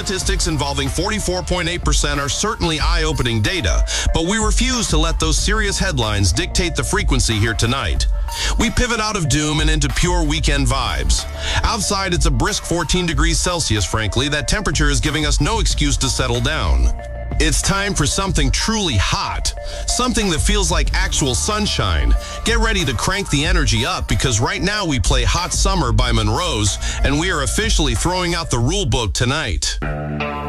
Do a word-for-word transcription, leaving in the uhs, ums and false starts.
statistics involving forty-four point eight percent are certainly eye-opening data, but we refuse to let those serious headlines dictate the frequency here tonight. We pivot out of doom and into pure weekend vibes. Outside, it's a brisk fourteen degrees Celsius, frankly. That temperature is giving us no excuse to settle down. It's time for something truly hot, something that feels like actual sunshine. Get ready to crank the energy up, because right now we play Hot Summer by Monrose, and we are officially throwing out the rule book tonight.